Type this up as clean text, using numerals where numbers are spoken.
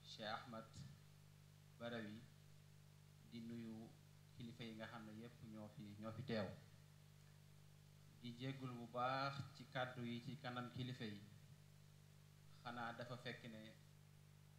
Cheikh Ahmad Barawi di nuyu kilifa yi nga xam ne yépp ñoo fi teew di jéggul bu baax ci kàddu yi ci kanam kilifa yi xanaa dafa fekk ne